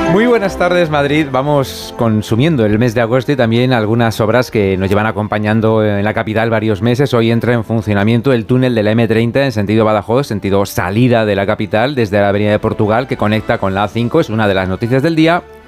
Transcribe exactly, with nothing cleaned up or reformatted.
Muy buenas tardes, Madrid. Vamos consumiendo el mes de agosto y también algunas obras que nos llevan acompañando en la capital varios meses. Hoy entra en funcionamiento el túnel de la eme treinta en sentido Badajoz, sentido salida de la capital desde la avenida de Portugal, que conecta con la A cinco. Es una de las noticias del día.